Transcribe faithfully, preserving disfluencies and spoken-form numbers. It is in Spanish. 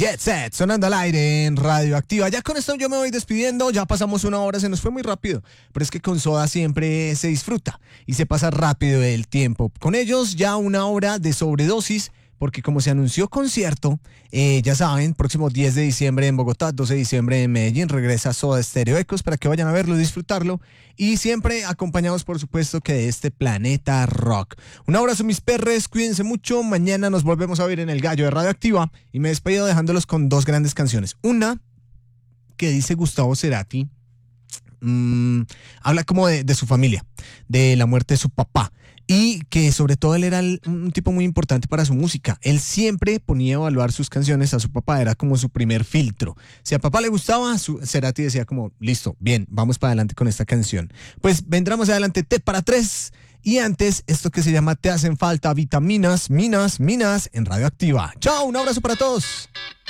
Jet Set, sonando al aire en Radioactiva. Ya con esto yo me voy despidiendo, ya pasamos una hora, se nos fue muy rápido, pero es que con Soda siempre se disfruta y se pasa rápido el tiempo. Con ellos ya una hora de sobredosis, porque como se anunció concierto, eh, ya saben, próximo diez de diciembre en Bogotá, doce de diciembre en Medellín, regresa Soda Stereo Ecos para que vayan a verlo, disfrutarlo y siempre acompañados, por supuesto, que de este planeta rock. Un abrazo, mis perres, cuídense mucho, mañana nos volvemos a ver en El Gallo de Radioactiva y me despido dejándolos con dos grandes canciones. Una que dice Gustavo Cerati, mmm, habla como de, de su familia, de la muerte de su papá. Y que sobre todo él era el, un tipo muy importante para su música. Él siempre ponía a evaluar sus canciones a su papá, era como su primer filtro. Si a papá le gustaba, su, Cerati decía como, listo, bien, vamos para adelante con esta canción. Pues vendrá más adelante T para tres y antes esto que se llama Te hacen falta vitaminas, minas, minas en Radioactiva. Chao, un abrazo para todos.